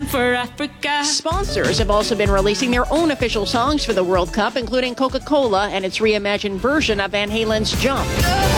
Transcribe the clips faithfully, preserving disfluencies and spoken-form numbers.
for Africa. Sponsors have also been releasing their own official songs for the World Cup, including Coca-Cola and its reimagined version of Van Halen's Jump.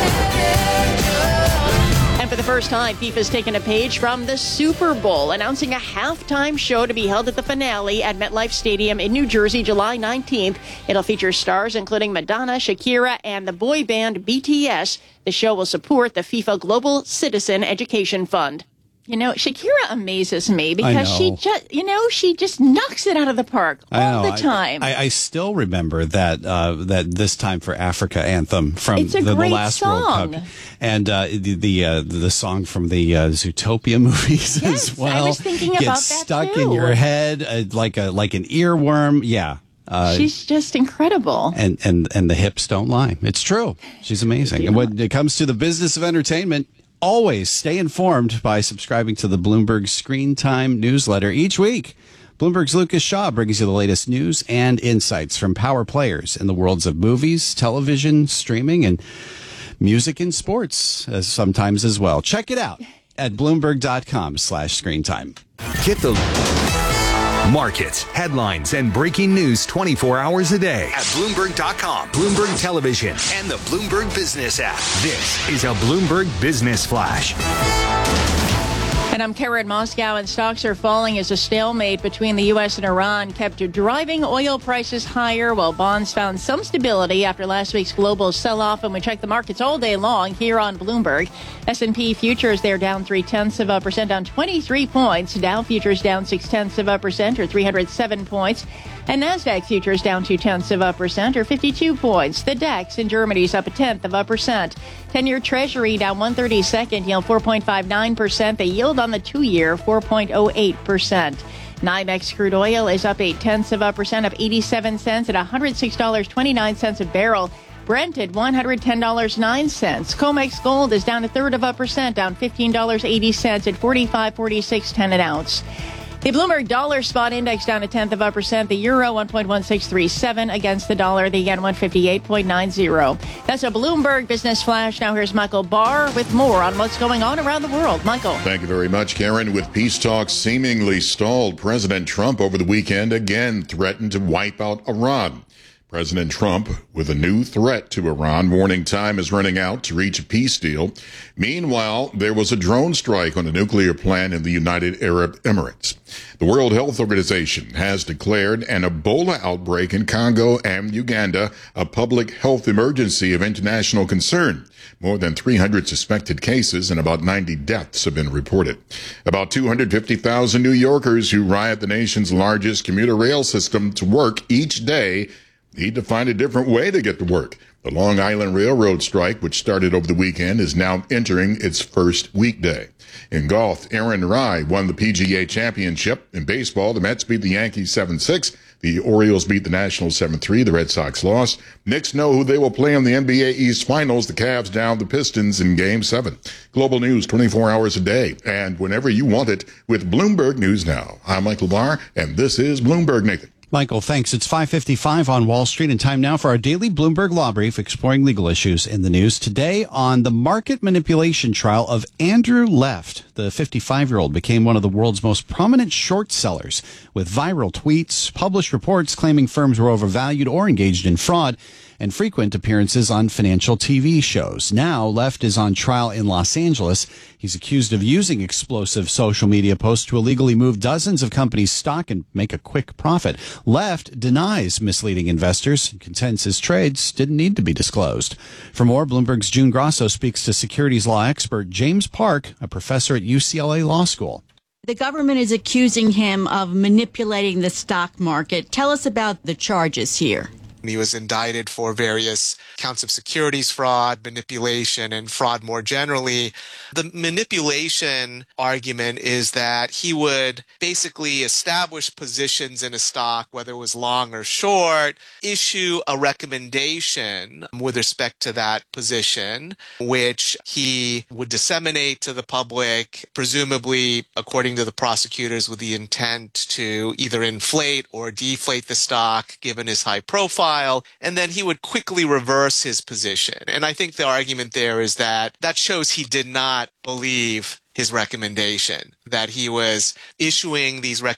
And for the first time, FIFA's taken a page from the Super Bowl, announcing a halftime show to be held at the finale at MetLife Stadium in New Jersey, July nineteenth. It'll feature stars including Madonna, Shakira, and the boy band B T S. The show will support the FIFA Global Citizen Education Fund. You know, Shakira amazes me because she just, you know, she just knocks it out of the park all the time. I, I, I still remember that uh, that This Time for Africa anthem from It's a the, the great last song. World Cup, and uh, the the, uh, the song from the uh, Zootopia movies Yes, as well. I was thinking Gets about that stuck too. in your head uh, like a like an earworm. Yeah. Uh, She's just incredible. and, and, and the hips don't lie. It's true. She's amazing. And when it comes to the business of entertainment, always stay informed by subscribing to the Bloomberg Screen Time newsletter each week. Bloomberg's Lucas Shaw brings you the latest news and insights from power players in the worlds of movies, television, streaming, and music and sports uh, sometimes as well. Check it out at Bloomberg.com slash screen time. Get the markets, headlines, and breaking news twenty-four hours a day at Bloomberg dot com, Bloomberg Television, and the Bloomberg Business app. This is a Bloomberg Business Flash. And I'm Karen Moscow, and stocks are falling as a stalemate between the U S and Iran kept driving oil prices higher, while bonds found some stability after last week's global sell-off. And we check the markets all day long here on Bloomberg. S and P futures, they're down three-tenths of a percent, down twenty-three points. Dow futures down six-tenths of a percent, or three hundred seven points. And NASDAQ futures down two-tenths of a percent, or fifty-two points. The DAX in Germany's up a tenth of a percent. ten-year Treasury down one thirty-second, yield four point five nine percent. The yield on the two-year, four point oh eight percent. NYMEX crude oil is up eight-tenths of a percent, up eighty-seven cents at one hundred six dollars and twenty-nine cents a barrel. Brent at one hundred ten dollars and nine cents. COMEX gold is down a third of a percent, down fifteen dollars and eighty cents at forty-five forty-six ten an ounce. The Bloomberg Dollar Spot Index down a tenth of a percent. The euro one point one six three seven against the dollar. The yen one fifty-eight point nine zero. That's a Bloomberg Business Flash. Now here's Michael Barr with more on what's going on around the world. Michael. Thank you very much, Karen. With peace talks seemingly stalled, President Trump over the weekend again threatened to wipe out Iran. President Trump with a new threat to Iran, warning time is running out to reach a peace deal. Meanwhile, there was a drone strike on a nuclear plant in the United Arab Emirates. The World Health Organization has declared an Ebola outbreak in Congo and Uganda a public health emergency of international concern. More than three hundred suspected cases and about ninety deaths have been reported. About two hundred fifty thousand New Yorkers who ride the nation's largest commuter rail system to work each day need to find a different way to get to work. The Long Island Railroad strike, which started over the weekend, is now entering its first weekday. In golf, Aaron Rai won the P G A Championship. In baseball, the Mets beat the Yankees seven six. The Orioles beat the Nationals seven three. The Red Sox lost. Knicks know who they will play in the N B A East Finals. The Cavs down the Pistons in Game seven. Global news twenty-four hours a day and whenever you want it with Bloomberg News Now. I'm Michael Barr, and this is Bloomberg Nathan. Michael, thanks. It's five fifty-five on Wall Street, and time now for our daily Bloomberg Law Brief, exploring legal issues in the news. Today, on the market manipulation trial of Andrew Left, the fifty-five-year-old became one of the world's most prominent short sellers, with viral tweets, published reports claiming firms were overvalued or engaged in fraud, and frequent appearances on financial T V shows. Now, Left is on trial in Los Angeles. He's accused of using explosive social media posts to illegally move dozens of companies' stock and make a quick profit. Left denies misleading investors and contends his trades didn't need to be disclosed. For more, Bloomberg's June Grosso speaks to securities law expert James Park, a professor at U C L A Law School. The government is accusing him of manipulating the stock market. Tell us about the charges here. He was indicted for various counts of securities fraud, manipulation, and fraud more generally. The manipulation argument is that he would basically establish positions in a stock, whether it was long or short, issue a recommendation with respect to that position, which he would disseminate to the public, presumably, according to the prosecutors, with the intent to either inflate or deflate the stock, given his high profile. And then he would quickly reverse his position. And I think the argument there is that that shows he did not believe his recommendation, that he was issuing these recommendations